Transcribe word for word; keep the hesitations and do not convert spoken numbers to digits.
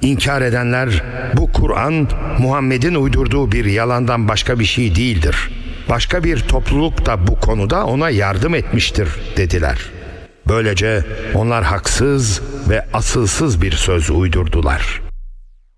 İnkar edenler, bu Kur'an Muhammed'in uydurduğu bir yalandan başka bir şey değildir. Başka bir topluluk da bu konuda ona yardım etmiştir dediler. Böylece onlar haksız ve asılsız bir söz uydurdular.